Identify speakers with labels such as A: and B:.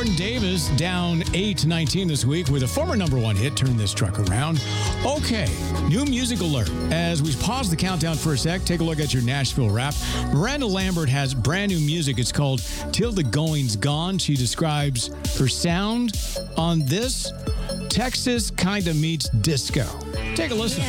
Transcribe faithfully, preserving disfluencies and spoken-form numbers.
A: Jordan Davis down eight to nineteen this week with a former number one hit, Turn This Truck Around. Okay, new music alert. As we pause the countdown for a sec, take a look at your Nashville rap. Miranda Lambert has brand new music. It's called Till the Going's Gone. She describes her sound on this. Texas kinda meets disco. Take a listen.